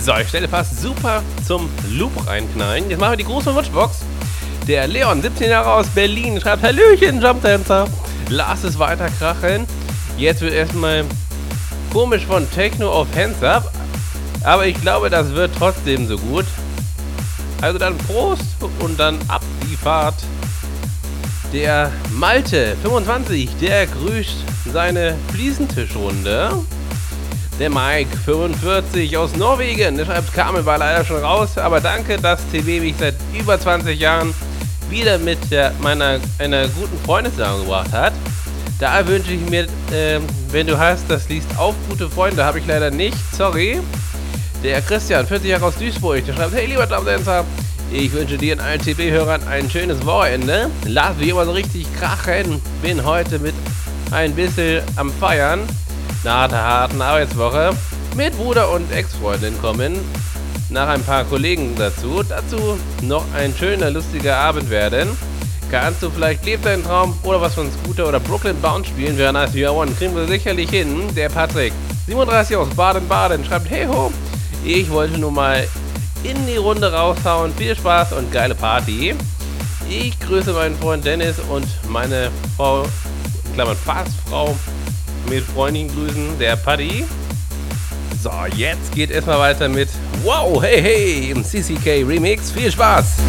So, ich stelle fast super zum Loop reinknallen. Jetzt machen wir die große Wunschbox. Der Leon, 17 Jahre aus Berlin, schreibt: Hallöchen, Jumpdancer. Lass es weiter krachen. Jetzt wird erstmal komisch von Techno auf Hands Up. Aber ich glaube, das wird trotzdem so gut. Also dann Prost und dann ab die Fahrt. Der Malte, 25, der grüßt seine Fliesentischrunde. Der Mike, 45, aus Norwegen, der schreibt: Carmen war leider schon raus, aber danke, dass TB mich seit über 20 Jahren wieder mit einer guten Freundin zusammengebracht hat. Da wünsche ich mir, wenn du hast, das liest auf gute Freunde, habe ich leider nicht, sorry. Der Christian, 40 Jahre aus Duisburg, der schreibt: Hey lieber Jumpdancer, ich wünsche dir und allen TB-Hörern ein schönes Wochenende. Lass mich immer so richtig krachen, bin heute mit ein bisschen am Feiern. Nach der harten Arbeitswoche mit Bruder und Ex-Freundin kommen nach ein paar Kollegen dazu. Dazu noch ein schöner, lustiger Abend werden. Kannst du vielleicht Leb deinen Traum oder was von Scooter oder Brooklyn Bounce spielen? Wäre nice, wir one. Kriegen wir sicherlich hin. Der Patrick, 37 aus Baden-Baden, schreibt: Hey ho, ich wollte nur mal in die Runde raushauen. Viel Spaß und geile Party. Ich grüße meinen Freund Dennis und meine Frau, in Klammern Fastfrau, mit freundlichen Grüßen, der Paddy. So, jetzt geht erstmal weiter mit Wow, hey, hey, im CCK Remix. Viel Spaß!